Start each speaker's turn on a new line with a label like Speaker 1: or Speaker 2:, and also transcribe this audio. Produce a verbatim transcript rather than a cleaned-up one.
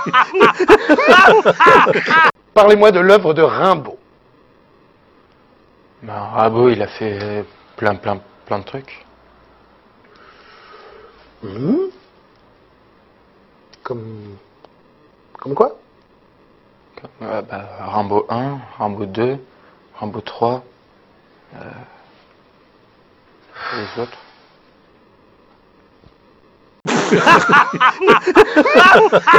Speaker 1: Parlez-moi de l'œuvre de Rimbaud.
Speaker 2: Ben, Rimbaud, il a fait plein, plein, plein de trucs.
Speaker 1: Mmh. Comme... Comme quoi?
Speaker 2: Euh, bah, Rimbaud un, Rimbaud deux, Rimbaud trois, euh, les autres.